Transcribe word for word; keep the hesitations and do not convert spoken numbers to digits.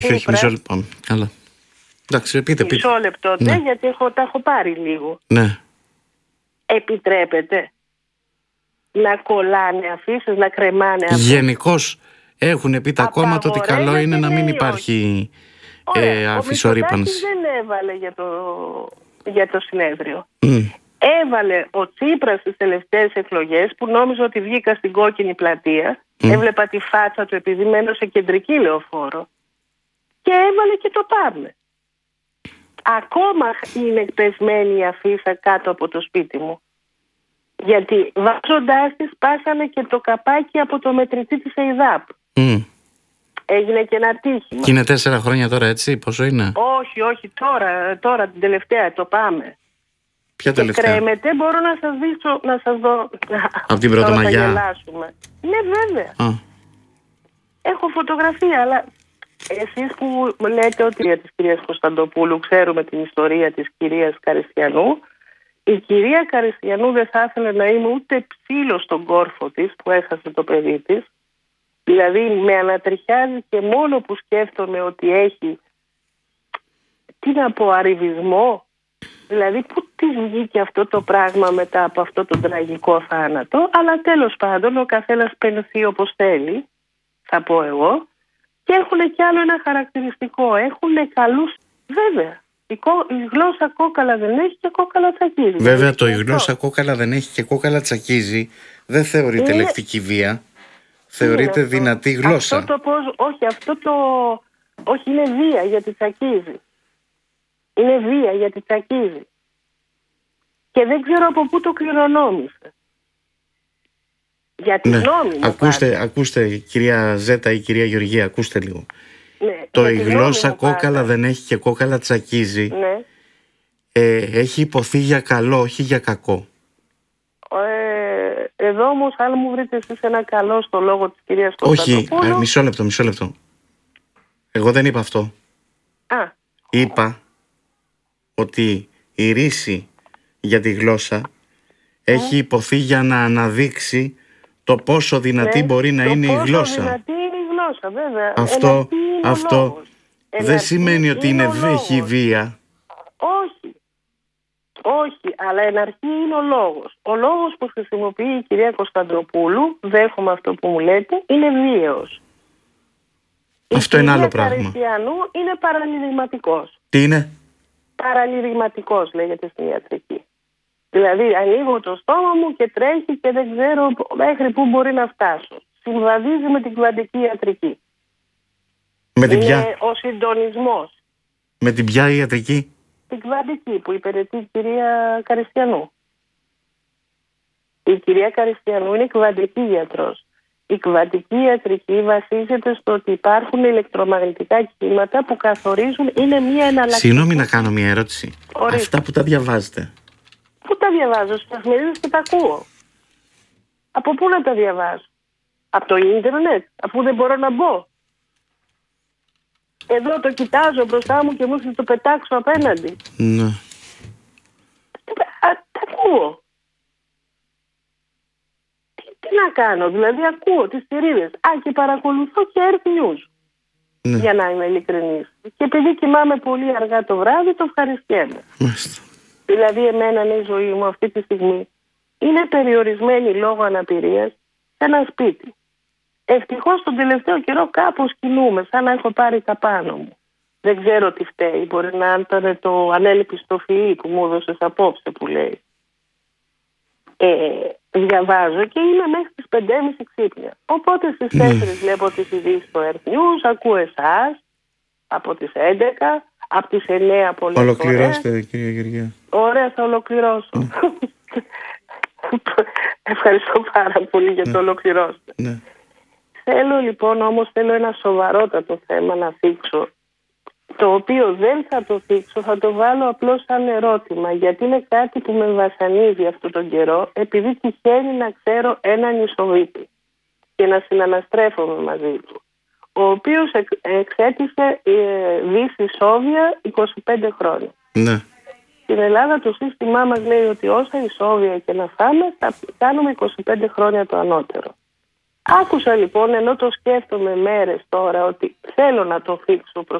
Όχι, όχι, μισό λεπτό. Καλά. Εντάξει, πείτε, πείτε. Μισό λεπτό, ναι, γιατί έχω, τα έχω πάρει λίγο. Ναι. Επιτρέπεται να κολλάνε αφήσεις, να κρεμάνε αφήσεις? Γενικώς έχουν πει τα κόμματα ότι καλό είναι να μην υπάρχει ε, αφισορύπανση. Δεν έβαλε για το, για το συνέδριο. Mm. Έβαλε ο Τσίπρας στις τελευταίες εκλογές, που νόμιζα ότι βγήκα στην κόκκινη πλατεία. Mm. Έβλεπα τη φάτσα του επειδή μένω σε κεντρική λεωφόρο. Και έβαλε και το πάμε. Ακόμα είναι πεσμένη η αφίσα κάτω από το σπίτι μου. Γιατί βάζοντάς τη σπάσανε και το καπάκι από το μετρητή της ΕΙΔΑΠ. Mm. Έγινε και ένα τύχημα. Και είναι τέσσερα χρόνια τώρα, έτσι, πόσο είναι? Όχι, όχι, τώρα, τώρα την τελευταία, το πάμε. Ποια τελευταία? Και κρέμεται, μπορώ να σας δείξω, να σας δω. Από την Πρωτομαγιά. Ναι, βέβαια. Α. Έχω φωτογραφία, αλλά εσείς που λέτε ότι για της κυρίας Κωνσταντοπούλου ξέρουμε την ιστορία της κυρίας Καριστιανού, η κυρία Καριστιανού δεν θα ήθελε να είμαι ούτε ψήλο στον κόρφο της που έχασε το παιδί της. Δηλαδή με ανατριχιάζει και μόνο που σκέφτομαι ότι έχει, τι να πω, arrivisμό. Δηλαδή πού της βγήκε αυτό το πράγμα μετά από αυτό το τραγικό θάνατο. Αλλά τέλος πάντων ο καθένας πενθεί όπως θέλει, θα πω εγώ. Και έχουν κι άλλο ένα χαρακτηριστικό. Έχουν καλούς, βέβαια. Η, κο... η γλώσσα κόκαλα δεν έχει και κόκαλα τσακίζει. Βέβαια το η γλώσσα κόκαλα δεν έχει και κόκαλα τσακίζει δεν θεωρείται είναι... λεκτική βία. Θεωρείται δυνατή γλώσσα. Αυτό το πώς, όχι, αυτό το, όχι, είναι βία γιατί τσακίζει. Είναι βία γιατί τσακίζει. Και δεν ξέρω από πού το κληρονόμησε. Γιατί ναι. νόμιμο. Ακούστε, ακούστε κυρία Ζέτα ή κυρία Γεωργία, ακούστε λίγο. Ναι, το η γλώσσα κόκαλα πάντα. Δεν έχει και κόκαλα τσακίζει. Ναι. Ε, έχει υποθεί για καλό, όχι για κακό. Ε, εδώ όμως αν μου βρείτε εσείς ένα καλό στο λόγο της κυρίας Κωνσταντοπούλου. Όχι, α, μισό λεπτό, μισό λεπτό. Εγώ δεν είπα αυτό. Α. Είπα ότι η ρίση για τη γλώσσα mm. έχει υποθεί για να αναδείξει το πόσο δυνατή ναι, μπορεί να είναι η γλώσσα. Δυνατή είναι η γλώσσα, βέβαια. Αυτό, αυτό δεν σημαίνει ότι είναι, έχει βία. Όχι. Όχι, αλλά εν αρχή είναι ο λόγος. Ο λόγος που χρησιμοποιεί η κυρία Κωνσταντοπούλου, δέχομαι αυτό που μου λέτε, είναι βίαιος. Αυτό είναι άλλο πράγμα. Η κυρία Καριστιανού είναι παραλυρηματικός. Τι είναι? Παραλυρηματικός λέγεται στην ιατρική. Δηλαδή ανοίγω το στόμα μου και τρέχει και δεν ξέρω μέχρι πού μπορεί να φτάσω. Συμβαδίζει με την κβαντική ιατρική. Με την είναι ποια? Ο συντονισμός. Με την ποια ιατρική? Την κβαντική που υπηρετεί η κυρία Καριστιανού. Η κυρία Καριστιανού είναι κβαντική γιατρός. Η κβαντική ιατρική βασίζεται στο ότι υπάρχουν ηλεκτρομαγνητικά κύματα που καθορίζουν, είναι μια εναλλακτική. Συγγνώμη να κάνω μια ερώτηση. Ορίστε. Αυτά που τα διαβάζετε. Πού τα διαβάζω? Στις εφημερίδες και τα ακούω. Από πού να τα διαβάζω? Από το ίντερνετ, αφού δεν μπορώ να μπω. Εδώ το κοιτάζω μπροστά μου και μου έρχεται το πετάξω απέναντι. Ναι. Α, τα ακούω. Τι, τι να κάνω, δηλαδή ακούω τις σειρίδες. Α, και παρακολουθώ και Earth News. Ναι. Για να είμαι ειλικρινής. Και επειδή κοιμάμαι πολύ αργά το βράδυ, το ευχαριστιέμαι. Μάλιστα. Δηλαδή εμένα η ζωή μου αυτή τη στιγμή είναι περιορισμένη λόγω αναπηρίας σε ένα σπίτι. Ευτυχώς τον τελευταίο καιρό κάπως κινούμαι, σαν να έχω πάρει τα πάνω μου. Δεν ξέρω τι φταίει, μπορεί να ήταν το ανέλπιστο φυΐ που μου έδωσες απόψε που λέει. Ε, διαβάζω και είμαι μέχρι τις πέντε και μισή ξύπνια. Οπότε στις τέσσερις βλέπω τις ειδήσεις στο Earth News, ακούω εσάς από τις έντεκα, από τις εννέα πολλές φορές. Ολοκληρώστε κυρία Γεωργία. Ωραία, θα ολοκληρώσω. Ναι. Ευχαριστώ πάρα πολύ για το ολοκληρώστε. Ναι. Θέλω λοιπόν όμως θέλω ένα σοβαρότατο θέμα να θίξω, το οποίο δεν θα το θίξω, θα το βάλω απλώς σαν ερώτημα, γιατί είναι κάτι που με βασανίζει αυτόν τον καιρό, επειδή τυχαίνει να ξέρω έναν Ισοβίτη και να συναναστρέφομαι μαζί του, ο οποίος εξ, εξέτησε ε, Δύση Σόβια είκοσι πέντε χρόνια. Ναι. Στην Ελλάδα το σύστημά μας λέει ότι όσα ισόβια και να φάμε θα κάνουμε είκοσι πέντε χρόνια το ανώτερο. Άκουσα λοιπόν, ενώ το σκέφτομαι μέρες τώρα, ότι θέλω να το θίξω προς